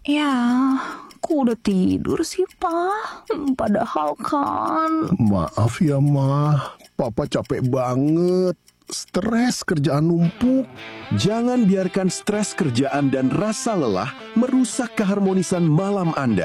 Ya, aku udah tidur sih, Pak. Padahal kan... Maaf ya, Ma. Papa capek banget. Stres kerjaan numpuk. Jangan biarkan stres kerjaan dan rasa lelah merusak keharmonisan malam Anda.